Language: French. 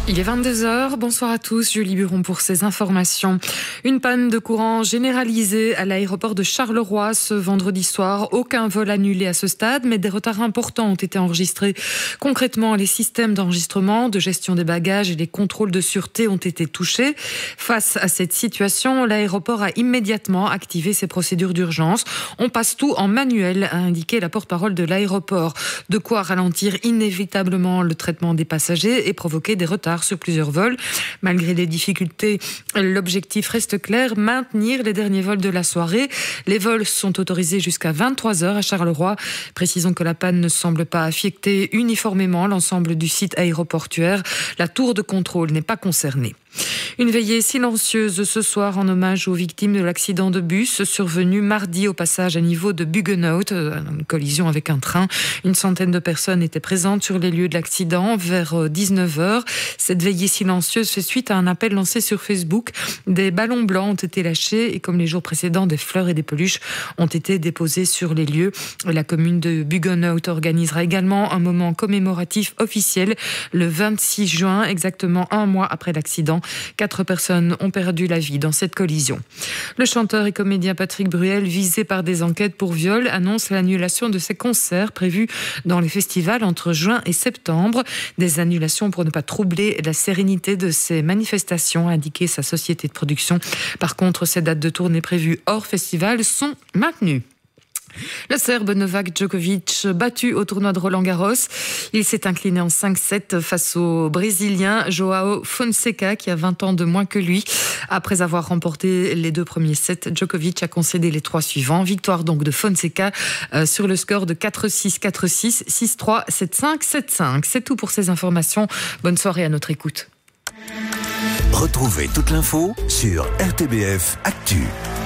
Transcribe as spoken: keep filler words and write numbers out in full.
Il est vingt-deux heures, bonsoir à tous, Julie Buron pour ces informations. Une panne de courant généralisée à l'aéroport de Charleroi ce vendredi soir. Aucun vol annulé à ce stade, mais des retards importants ont été enregistrés. Concrètement, les systèmes d'enregistrement, de gestion des bagages et les contrôles de sûreté ont été touchés. Face à cette situation, l'aéroport a immédiatement activé ses procédures d'urgence. On passe tout en manuel, a indiqué la porte-parole de l'aéroport. De quoi ralentir inévitablement le traitement des passagers et provoquer des retards sur plusieurs vols. Malgré les difficultés, l'objectif reste clair, maintenir les derniers vols de la soirée. Les vols sont autorisés jusqu'à vingt-trois heures à Charleroi. Précisons que la panne ne semble pas affecter uniformément l'ensemble du site aéroportuaire. La tour de contrôle n'est pas concernée. Une veillée silencieuse ce soir en hommage aux victimes de l'accident de bus survenu mardi au passage à niveau de Buggenhout, une collision avec un train. Une centaine de personnes étaient présentes sur les lieux de l'accident vers dix-neuf heures. Cette veillée silencieuse fait suite à un appel lancé sur Facebook. Des ballons blancs ont été lâchés et comme les jours précédents, des fleurs et des peluches ont été déposées sur les lieux. La commune de Buggenhout organisera également un moment commémoratif officiel le vingt-six juin, exactement un mois après l'accident. Quatre personnes ont perdu la vie dans cette collision. Le chanteur et comédien Patrick Bruel, visé par des enquêtes pour viol, annonce l'annulation de ses concerts prévus dans les festivals entre juin et septembre. Des annulations pour ne pas troubler la sérénité de ces manifestations, a indiqué sa société de production. Par contre, ces dates de tournée prévues hors festival sont maintenues. Le Serbe Novak Djokovic, battu au tournoi de Roland-Garros. Il s'est incliné en cinq sept face au Brésilien João Fonseca, qui a vingt ans de moins que lui. Après avoir remporté les deux premiers sets, Djokovic a concédé les trois suivants. Victoire donc de Fonseca euh, sur le score de quatre six, quatre six, six trois, sept cinq, sept cinq. C'est tout pour ces informations. Bonne soirée à notre écoute. Retrouvez toute l'info sur R T B F Actu.